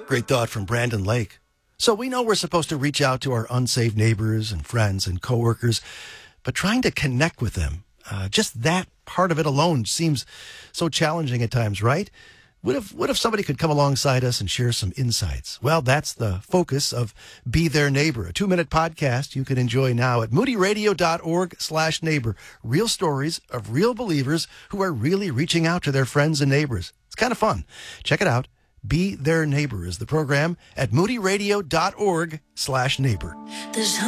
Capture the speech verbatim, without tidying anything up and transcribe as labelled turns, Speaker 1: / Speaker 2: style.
Speaker 1: Great thought from Brandon Lake. So we know we're supposed to reach out to our unsaved neighbors and friends and coworkers, but trying to connect with them, uh, just that part of it alone seems so challenging at times, right? What if, what if somebody could come alongside us and share some insights? Well, that's the focus of Be Their Neighbor, a two-minute podcast you can enjoy now at moodyradio.org slash neighbor. Real stories of real believers who are really reaching out to their friends and neighbors. It's kind of fun. Check it out. Be Their Neighbor is the program at moodyradio.org slash neighbor.